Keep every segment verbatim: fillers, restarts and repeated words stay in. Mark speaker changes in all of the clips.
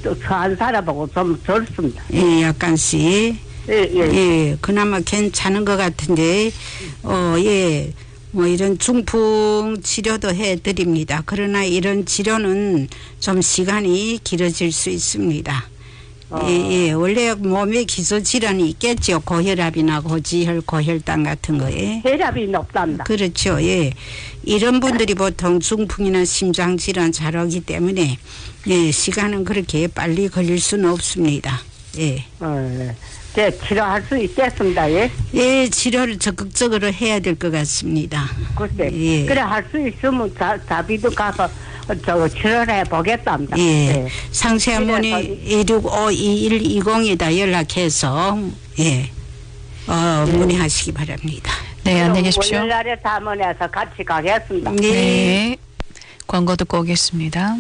Speaker 1: 잘 살아보고 좀 덜습니다.
Speaker 2: 예, 약간씩.
Speaker 1: 예, 예.
Speaker 2: 예, 그나마 괜찮은 것 같은데, 어, 예, 뭐 이런 중풍 치료도 해드립니다. 그러나 이런 치료는 좀 시간이 길어질 수 있습니다.
Speaker 1: 어.
Speaker 2: 예, 예, 원래 몸에 기저 질환이 있겠죠. 고혈압이나 고지혈, 고혈당 같은 거에.
Speaker 1: 혈압이 높답니다.
Speaker 2: 그렇죠. 예, 이런 분들이 보통 중풍이나 심장 질환 잘 오기 때문에 예, 시간은 그렇게 빨리 걸릴 수는 없습니다. 예.
Speaker 1: 어, 네, 치료할 수 있겠습니다. 예.
Speaker 2: 예, 치료를 적극적으로 해야 될 것 같습니다.
Speaker 1: 글쎄.
Speaker 2: 예.
Speaker 1: 그래 할 수 있으면 자, 자비도 가서 저 치료를 해 보겠답니다.
Speaker 2: 예.
Speaker 1: 예.
Speaker 2: 상세한 문의 이육오 이일이공에다 연락해서 예, 어,
Speaker 1: 예.
Speaker 2: 문의하시기 바랍니다.
Speaker 3: 네, 안녕히 계십시오.
Speaker 1: 월요일날에 담원해서 같이 가겠습니다.
Speaker 2: 네.
Speaker 3: 네. 광고 듣고 오겠습니다.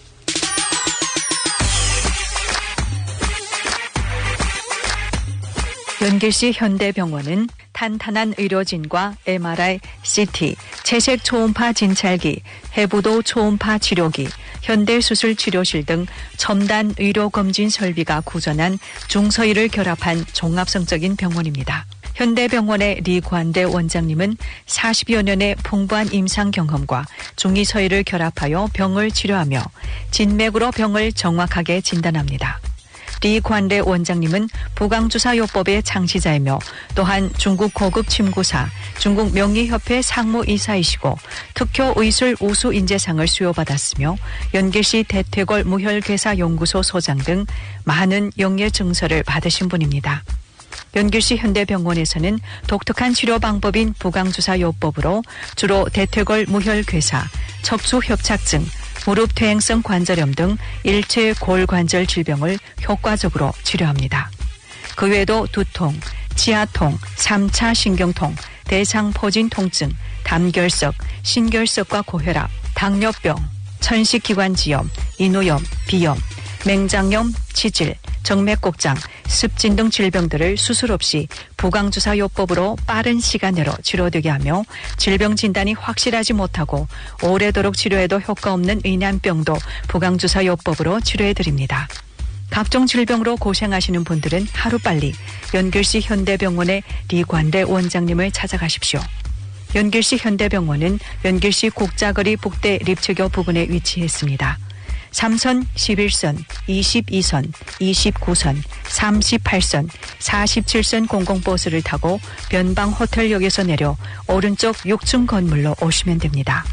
Speaker 3: 연길시 현대병원은 탄탄한 의료진과 엠알아이, 씨티, 채색 초음파 진찰기, 해부도 초음파 치료기, 현대수술 치료실 등 첨단 의료검진 설비가 구전한 중서의를 결합한 종합성적인 병원입니다. 현대병원의 리관대 원장님은 사십여 년의 풍부한 임상 경험과 중의서의를 결합하여 병을 치료하며 진맥으로 병을 정확하게 진단합니다. 리관대 원장님은 부강주사요법의 창시자이며 또한 중국 고급 침구사, 중국 명의협회 상무이사이시고 특효의술 우수인재상을 수여받았으며 연길시 대퇴골 무혈괴사연구소 소장 등 많은 영예 증서를 받으신 분입니다. 연길시 현대병원에서는 독특한 치료 방법인 부강주사요법으로 주로 대퇴골 무혈괴사, 척추협착증, 무릎 퇴행성 관절염 등 일체 골관절 질병을 효과적으로 치료합니다. 그 외에도 두통, 치아통, 삼 차 신경통, 대상포진 통증, 담결석, 신결석과 고혈압, 당뇨병, 천식기관지염, 인후염, 비염, 맹장염, 치질, 정맥곡장, 습진 등 질병들을 수술 없이 부강주사요법으로 빠른 시간 내로 치료되게 하며 질병 진단이 확실하지 못하고 오래도록 치료해도 효과 없는 의난병도 부강주사요법으로 치료해드립니다. 각종 질병으로 고생하시는 분들은 하루빨리 연길시 현대병원의 리관대 원장님을 찾아가십시오. 연길시 현대병원은 연길시 국자거리 북대 립체교 부근에 위치했습니다. 삼 선, 십일 선, 이십이 선, 이십구 선, 삼십팔 선, 사십칠 선 공공버스를 타고 변방호텔역에서 내려 오른쪽 육 층 건물로 오시면 됩니다.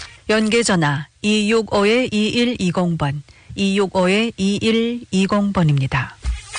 Speaker 3: 연계전화 이육오 이일이공 번, 이육오 이일이공 번입니다.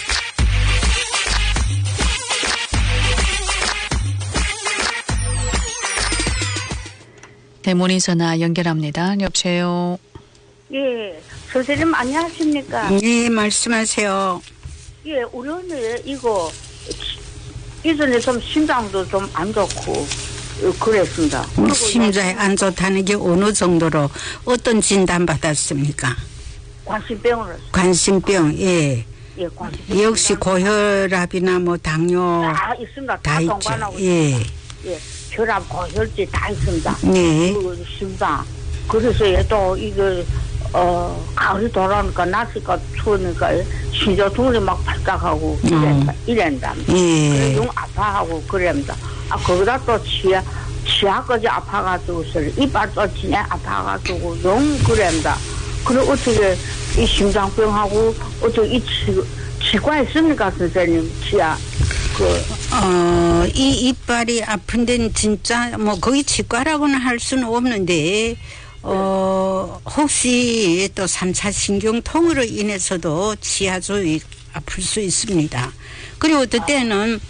Speaker 3: 네, 문의전화 연결합니다. 여보세요.
Speaker 1: 예, 선생님 안녕하십니까?
Speaker 2: 예, 말씀하세요.
Speaker 1: 예, 우리는 이거 이전에 좀 심장도 좀 안 좋고 그랬습니다.
Speaker 2: 심장이 안 좋다는 게 어느 정도로 어떤 진단 받았습니까?
Speaker 1: 관심병으로.
Speaker 2: 관심병, 예.
Speaker 1: 예, 관심병.
Speaker 2: 역시 고혈압이나 뭐 당뇨
Speaker 1: 다 있습니다. 다,
Speaker 2: 다 있죠.
Speaker 1: 동반하고
Speaker 2: 예.
Speaker 1: 있습니다. 예, 혈압, 고혈脂다 있습니다.
Speaker 2: 네.
Speaker 1: 그 심장. 그래서 또 이거 어 가을이 돌아오니까 날씨가 추우니까 신조통이 막 발작하고 이랬다. 이랬다.
Speaker 2: 예.
Speaker 1: 그래 용 아파하고 그랬다. 아 거기다 또 치아 치아까지 아파가지고 이빨도 진짜 아파가지고 용 그랬다. 그래 어떻게 이 심장병하고 어떻게 이 치, 치과 있습니까 선생님 치아 그
Speaker 2: 어, 이 이빨이 아픈 데는 진짜 뭐 거의 치과라고는 할 수는 없는데 어, 혹시 또 삼 차 신경통으로 인해서도 치아도 아플 수 있습니다. 그리고 어떨 때는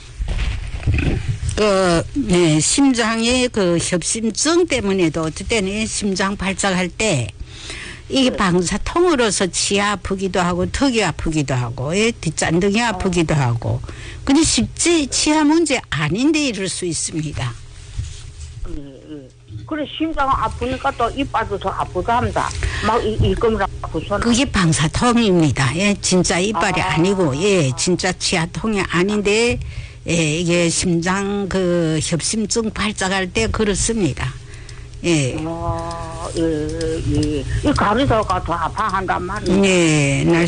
Speaker 2: 그, 네, 심장의 그 협심증 때문에도 어떨 때는 심장 발작할 때 이게 방사통으로서 치아 아프기도 하고 턱이 아프기도 하고 예, 뒷잔등이 아프기도 하고 근데 실제 치아 문제 아닌데 이럴 수 있습니다.
Speaker 1: 그래 심장 아프니까 또 이빨도 더 아프다 합니다. 막 일금을 아프서
Speaker 2: 그게 방사통입니다. 예, 진짜 이빨이
Speaker 1: 아.
Speaker 2: 아니고 예, 진짜 치아통이 아닌데 예, 이게 심장 그 협심증 발작할 때 그렇습니다. 예.
Speaker 1: 어, 예, 예. 이 가리다가 더 아파한단 말이에요.
Speaker 2: 예, 날